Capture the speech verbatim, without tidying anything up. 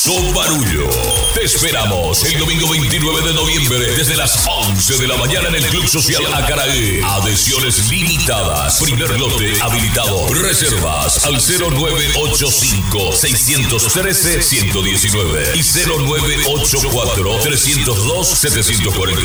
Alonso Barullo. Te esperamos el domingo veintinueve de noviembre desde las once de la mañana en el Club Social Acaraí. Adhesiones limitadas. Primer lote habilitado. Reservas al cero nueve ocho cinco, seis uno tres, uno uno uno nueve y cero nueve ocho cuatro, tres cero dos, siete cuatro.